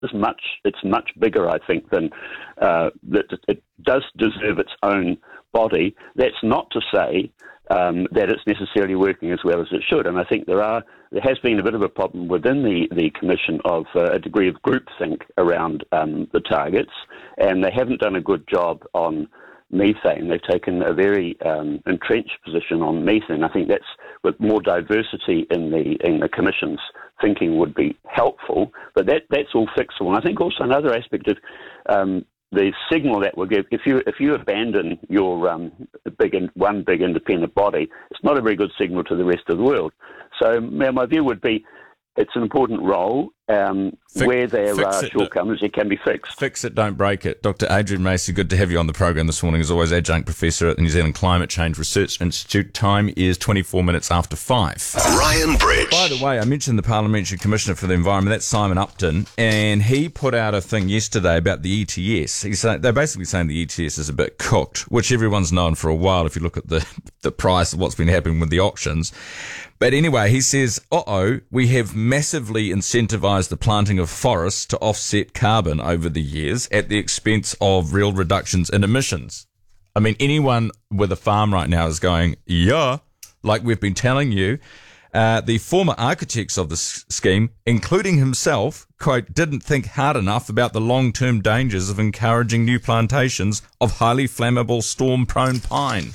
it's much bigger, I think, than that. It does deserve its own body. That's not to say that it's necessarily working as well as it should. And I think there has been a bit of a problem within the Commission of a degree of groupthink around the targets, and they haven't done a good job on methane. They've taken a very entrenched position on methane. I think that's with more diversity in the Commission's thinking would be helpful, but that's all fixable. And I think also another aspect of the signal that will give, if you abandon your big independent body, it's not a very good signal to the rest of the world. So my view would be it's an important role. Where there are shortcomings, it can be fixed. Fix it, don't break it. Dr. Adrian Macy, good to have you on the program this morning. As always, Adjunct Professor at the New Zealand Climate Change Research Institute. Time is 24 minutes after 5. Ryan Bridge. By the way, I mentioned the Parliamentary Commissioner for the Environment. That's Simon Upton, and he put out a thing yesterday about the ETS. They're basically saying the ETS is a bit cooked, which everyone's known for a while if you look at the price of what's been happening with the auctions. But anyway, he says, we have massively incentivised the planting of forests to offset carbon over the years at the expense of real reductions in emissions. I mean, anyone with a farm right now is going, yeah, like we've been telling you. The former architects of the scheme, including himself, quote, didn't think hard enough about the long-term dangers of encouraging new plantations of highly flammable storm-prone pine.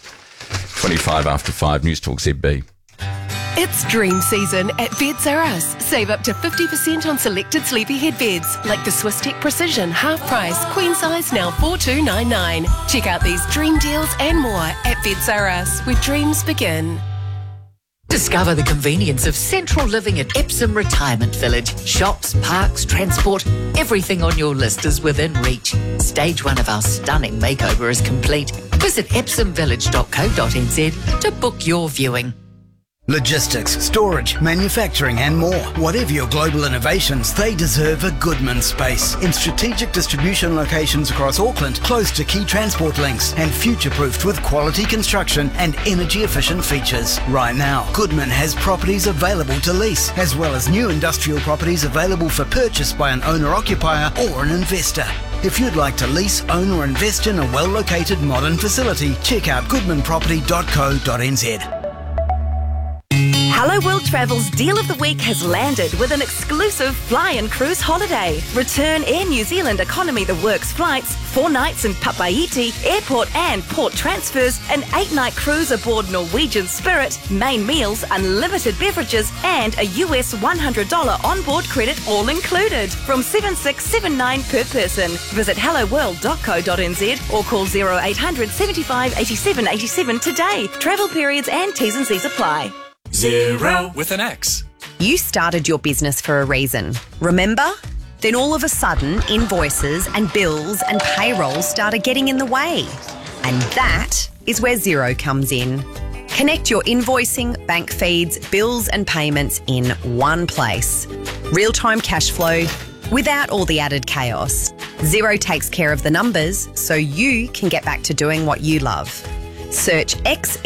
25 after 5, News Talk ZB. It's dream season at Beds R Us. Save up to 50% on selected sleepyhead beds, like the Swisstech Precision half price, queen size now $4,299. Check out these dream deals and more at Beds R Us, where dreams begin. Discover the convenience of central living at Epsom Retirement Village. Shops, parks, transport, everything on your list is within reach. Stage 1 of our stunning makeover is complete. Visit epsomvillage.co.nz to book your viewing. Logistics, storage, manufacturing and more. Whatever your global innovations, they deserve a Goodman space. In strategic distribution locations across Auckland, close to key transport links and future-proofed with quality construction and energy-efficient features. Right now, Goodman has properties available to lease, as well as new industrial properties available for purchase by an owner-occupier or an investor. If you'd like to lease, own or invest in a well-located modern facility, check out goodmanproperty.co.nz. Hello World Travel's Deal of the Week has landed with an exclusive fly and cruise holiday. Return Air New Zealand Economy The Works flights, 4 nights in Papaiti, airport and port transfers, an 8-night cruise aboard Norwegian Spirit, main meals, unlimited beverages, and a US $100 onboard credit all included. From $7,679 per person. Visit helloworld.co.nz or call 0800 75 87 87 today. Travel periods and T's and C's apply. Zero with an X. You started your business for a reason, remember? Then all of a sudden, invoices and bills and payroll started getting in the way. And that is where Xero comes in. Connect your invoicing, bank feeds, bills and payments in one place. Real-time cash flow without all the added chaos. Xero takes care of the numbers so you can get back to doing what you love. Search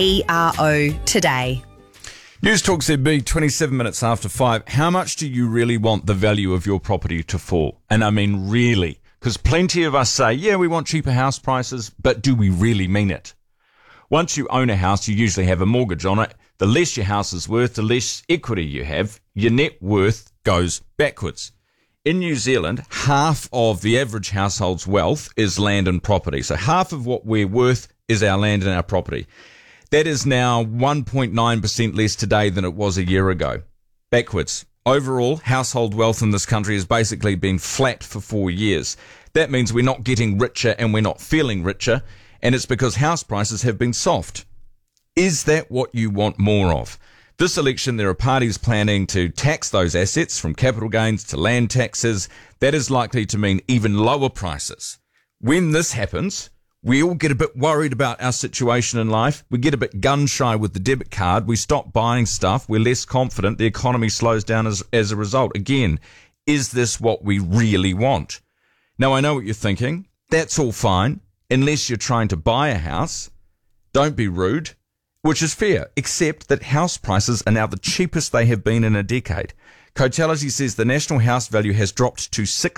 XERO today. News Talk ZB, 27 minutes after 5. How much do you really want the value of your property to fall? And I mean really, because plenty of us say, yeah, we want cheaper house prices, but do we really mean it? Once you own a house, you usually have a mortgage on it. The less your house is worth, the less equity you have. Your net worth goes backwards. In New Zealand, half of the average household's wealth is land and property. So half of what we're worth is our land and our property. That is now 1.9% less today than it was a year ago. Backwards. Overall, household wealth in this country has basically been flat for 4 years. That means we're not getting richer and we're not feeling richer, and it's because house prices have been soft. Is that what you want more of? This election, there are parties planning to tax those assets from capital gains to land taxes. That is likely to mean even lower prices. When this happens, we all get a bit worried about our situation in life. We get a bit gun-shy with the debit card. We stop buying stuff. We're less confident. The economy slows down as a result. Again, is this what we really want? Now, I know what you're thinking. That's all fine, unless you're trying to buy a house. Don't be rude, which is fair, except that house prices are now the cheapest they have been in a decade. Cotality says the national house value has dropped to